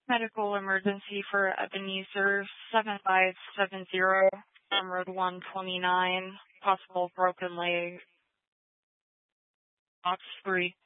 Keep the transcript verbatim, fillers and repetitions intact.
Medical emergency for Ebenezer, seven five seven zero, on Road one twenty-nine, possible broken leg, box three.